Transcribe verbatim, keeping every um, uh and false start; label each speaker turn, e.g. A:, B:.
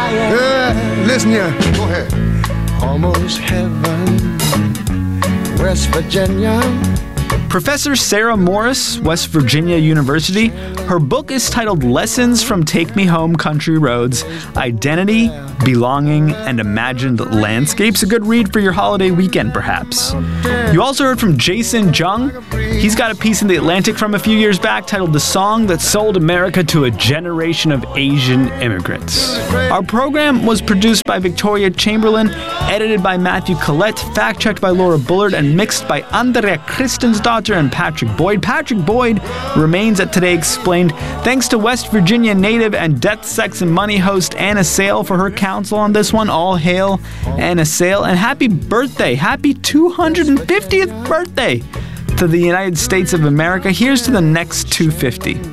A: Yeah, listen here. Go ahead. Almost heaven, West Virginia.
B: Professor Sarah Morris, West Virginia University, her book is titled Lessons from Take Me Home Country Roads, Identity, Belonging, and Imagined Landscapes. A good read for your holiday weekend, perhaps. You also heard from Jason Jung. He's got a piece in The Atlantic from a few years back titled The Song That Sold America to a Generation of Asian Immigrants. Our program was produced by Victoria Chamberlain, edited by Matthew Collette, fact-checked by Laura Bullard, and mixed by Andrea Christensdottir and Patrick Boyd. Patrick Boyd remains at Today Explained. Thanks to West Virginia native and Death, Sex, and Money host Anna Sale for her counsel on this one. All hail Anna Sale, and happy birthday, happy two hundred fiftieth birthday to the United States of America. Here's to the next two hundred fifty.